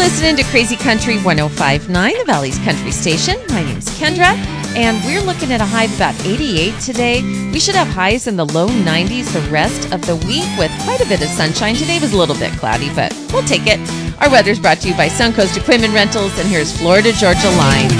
listening to Crazy Country 105.9, the Valley's country station. My name's Kendra, and we're looking at a high of about 88 today. We should have highs in the low 90s the rest of the week with quite a bit of sunshine. Today was a little bit cloudy, but we'll take it. Our weather's brought to you by Suncoast Equipment Rentals, and here's Florida Georgia Line.